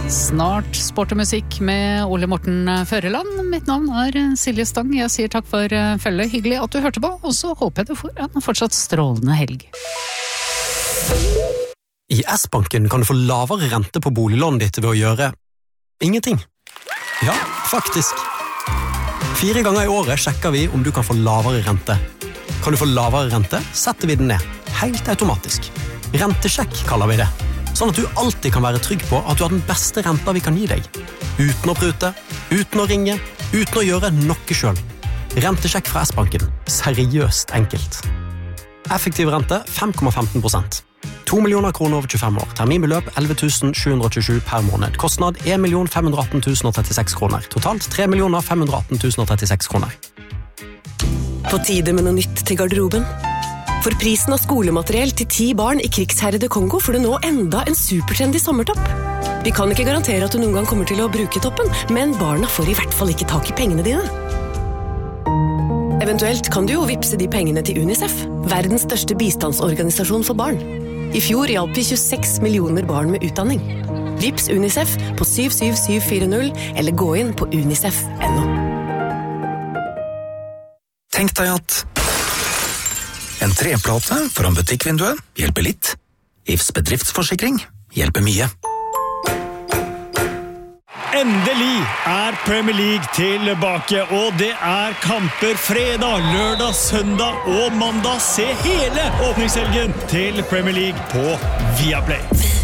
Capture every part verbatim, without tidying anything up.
Snart sport og musikk med Ole Morten Føreland. Mitt navn er Silje Stang. Jeg sier takk for følget. Hyggelig at du hørte på, og så håper jeg du får en fortsatt strålende helg. I S-banken kan du få lavere rente på boliglånet ditt ved å gjøre ingenting. Ja, faktisk. Fire ganger i året sjekker vi om du kan få lavere rente. Kan du få lavere rente, setter vi den ned. Helt automatisk. Rentesjekk kaller vi det. Sånn at du alltid kan være trygg på at du har den beste renta vi kan gi deg. Uten å prute, uten å ringe, uten å gjøre noe selv. Rentesjekk fra S-banken. Seriøst enkelt. Effektiv rente fem komma femten prosent. to millioner kroner over tjuefem år. Terminbeløp elleve tusen sju hundre og tjuesju per måned. Kostnad en million fem hundre og atten tusen og trettiseks kroner. Totalt tre millioner fem hundre og atten tusen og trettiseks kroner. På tide med noe nytt til garderoben. For prisen av skolemateriell til ti barn i krigsherrede Kongo får du nå enda en supertrendy sommertopp. Vi kan ikke garantere at du noen gang kommer til å bruke toppen, men barna får i hvert fall ikke tak i pengene dine. Eventuelt kan du jo vipse de pengene til UNICEF, verdens største bistandsorganisasjon for barn. I fjor hjalp vi tjueseks millioner barn med utdanning. Vips UNICEF på syv syv syv fire null, eller gå inn på unicef punktum no. Tenk deg at en treplate foran butikkvinduet hjelper litt. I F S bedriftsforsikring hjelper mye. Endelig er Premier League tilbake, og det er kamper fredag, lørdag, søndag og mandag. Se hele åpningshelgen til Premier League på Viaplay.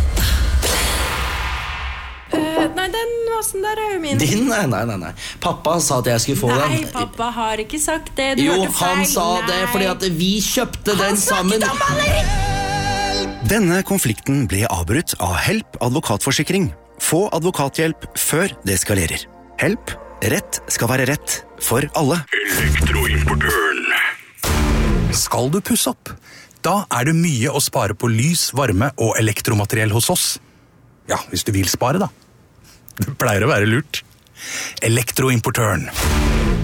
Uh, nei, den vasen der er jo min. Din? Nei, nei, nei, nei. Pappa sa at jeg skulle få nei, den. Nei, pappa har ikke sagt det. Du jo, hørte feil. han sa nei. det fordi at vi kjøpte han den sammen. Han snakket om Denne konflikten ble avbrutt av Help advokatforsikring. Få advokathjelp før det eskalerer. Help. Rett skal være rett for alle. Elektroimportøren. Skal du pusse opp? Da er det mye å spare på lys, varme og elektromateriell hos oss. Ja, hvis du vil spare da. Det pleier å være lurt. Elektroimportøren.